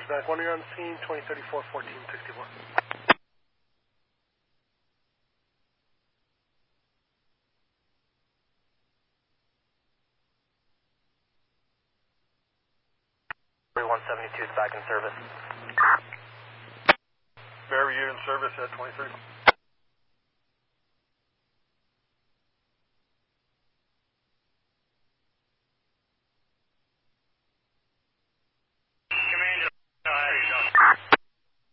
Back 1, you're on the scene, 2034, 1464. .172 is back in service. Barry, you in service at 23?